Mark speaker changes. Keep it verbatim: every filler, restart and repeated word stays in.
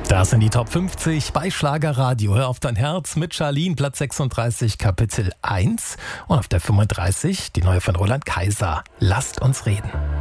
Speaker 1: Das sind die Top fünfzig bei Schlagerradio. Hör auf dein Herz mit Charlene, Platz sechsunddreißig, Kapitel eins. Und auf der fünfunddreißig die neue von Roland Kaiser. Lasst uns reden.